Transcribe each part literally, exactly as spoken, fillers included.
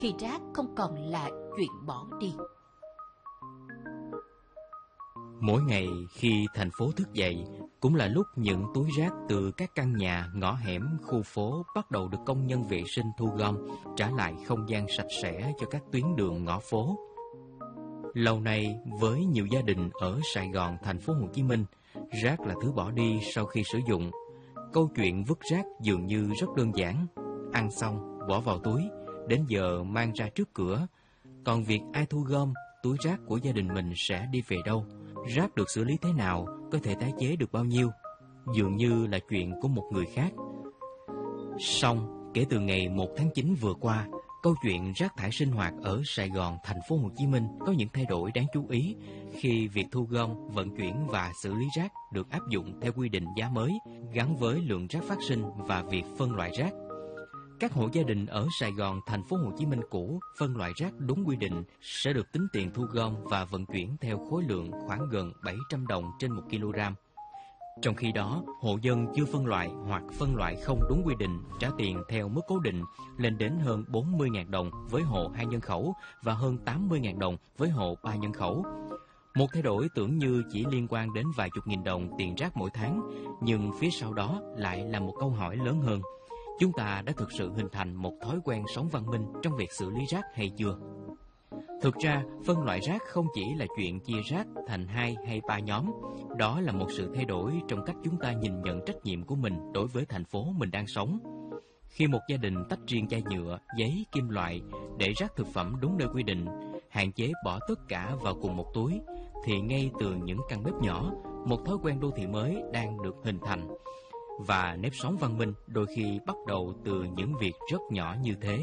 khi rác không còn là chuyện bỏ đi. Mỗi ngày khi thành phố thức dậy, cũng là lúc những túi rác từ các căn nhà, ngõ hẻm, khu phố bắt đầu được công nhân vệ sinh thu gom, trả lại không gian sạch sẽ cho các tuyến đường ngõ phố. Lâu nay, với nhiều gia đình ở Sài Gòn, thành phố Hồ Chí Minh, rác là thứ bỏ đi sau khi sử dụng. Câu chuyện vứt rác dường như rất đơn giản. Ăn xong, bỏ vào túi, đến giờ mang ra trước cửa. Còn việc ai thu gom, túi rác của gia đình mình sẽ đi về đâu? Rác được xử lý thế nào? Có thể tái chế được bao nhiêu? Dường như là chuyện của một người khác. Song, kể từ ngày một tháng chín vừa qua, câu chuyện rác thải sinh hoạt ở Sài Gòn, thành phố Hồ Chí Minh có những thay đổi đáng chú ý khi việc thu gom, vận chuyển và xử lý rác được áp dụng theo quy định giá mới, gắn với lượng rác phát sinh và việc phân loại rác. Các hộ gia đình ở Sài Gòn, thành phố Hồ Chí Minh cũ phân loại rác đúng quy định sẽ được tính tiền thu gom và vận chuyển theo khối lượng khoảng gần bảy trăm đồng trên một kg. Trong khi đó, hộ dân chưa phân loại hoặc phân loại không đúng quy định trả tiền theo mức cố định lên đến hơn bốn mươi nghìn đồng với hộ hai nhân khẩu và hơn tám mươi nghìn đồng với hộ ba nhân khẩu. Một thay đổi tưởng như chỉ liên quan đến vài chục nghìn đồng tiền rác mỗi tháng, nhưng phía sau đó lại là một câu hỏi lớn hơn. Chúng ta đã thực sự hình thành một thói quen sống văn minh trong việc xử lý rác hay chưa? Thực ra, phân loại rác không chỉ là chuyện chia rác thành hai hay ba nhóm. Đó là một sự thay đổi trong cách chúng ta nhìn nhận trách nhiệm của mình đối với thành phố mình đang sống. Khi một gia đình tách riêng chai nhựa, giấy, kim loại để rác thực phẩm đúng nơi quy định, hạn chế bỏ tất cả vào cùng một túi, thì ngay từ những căn bếp nhỏ, một thói quen đô thị mới đang được hình thành. Và nếp sống văn minh đôi khi bắt đầu từ những việc rất nhỏ như thế.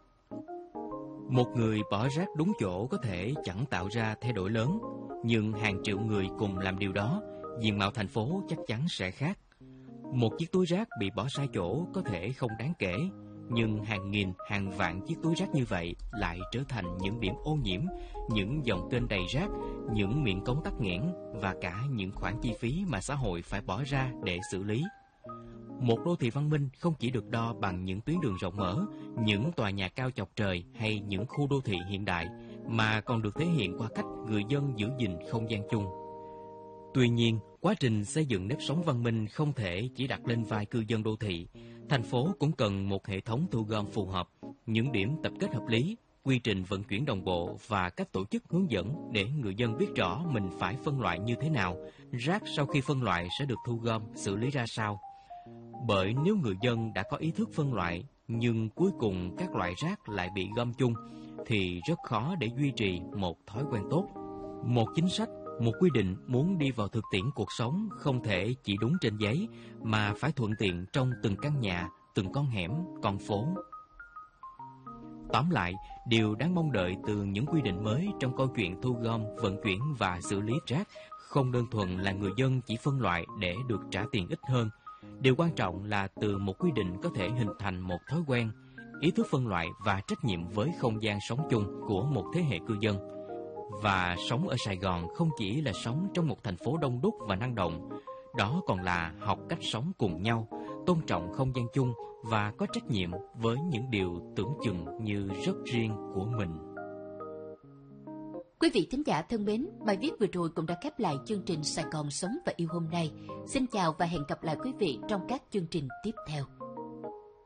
Một người bỏ rác đúng chỗ có thể chẳng tạo ra thay đổi lớn, nhưng hàng triệu người cùng làm điều đó, diện mạo thành phố chắc chắn sẽ khác. Một chiếc túi rác bị bỏ sai chỗ có thể không đáng kể, nhưng hàng nghìn, hàng vạn chiếc túi rác như vậy lại trở thành những điểm ô nhiễm, những dòng kênh đầy rác, những miệng cống tắc nghẽn và cả những khoản chi phí mà xã hội phải bỏ ra để xử lý. Một đô thị văn minh không chỉ được đo bằng những tuyến đường rộng mở, những tòa nhà cao chọc trời hay những khu đô thị hiện đại, mà còn được thể hiện qua cách người dân giữ gìn không gian chung. Tuy nhiên, quá trình xây dựng nếp sống văn minh không thể chỉ đặt lên vai cư dân đô thị. Thành phố cũng cần một hệ thống thu gom phù hợp, những điểm tập kết hợp lý, quy trình vận chuyển đồng bộ và các tổ chức hướng dẫn để người dân biết rõ mình phải phân loại như thế nào, rác sau khi phân loại sẽ được thu gom, xử lý ra sao. Bởi nếu người dân đã có ý thức phân loại, nhưng cuối cùng các loại rác lại bị gom chung, thì rất khó để duy trì một thói quen tốt. Một chính sách, một quy định muốn đi vào thực tiễn cuộc sống không thể chỉ đúng trên giấy, mà phải thuận tiện trong từng căn nhà, từng con hẻm, con phố. Tóm lại, điều đáng mong đợi từ những quy định mới trong câu chuyện thu gom, vận chuyển và xử lý rác không đơn thuần là người dân chỉ phân loại để được trả tiền ít hơn. Điều quan trọng là từ một quy định có thể hình thành một thói quen, ý thức phân loại và trách nhiệm với không gian sống chung của một thế hệ cư dân. Và sống ở Sài Gòn không chỉ là sống trong một thành phố đông đúc và năng động, đó còn là học cách sống cùng nhau, tôn trọng không gian chung và có trách nhiệm với những điều tưởng chừng như rất riêng của mình. Quý vị thính giả thân mến, bài viết vừa rồi cũng đã khép lại chương trình Sài Gòn Sống và Yêu hôm nay. Xin chào và hẹn gặp lại quý vị trong các chương trình tiếp theo.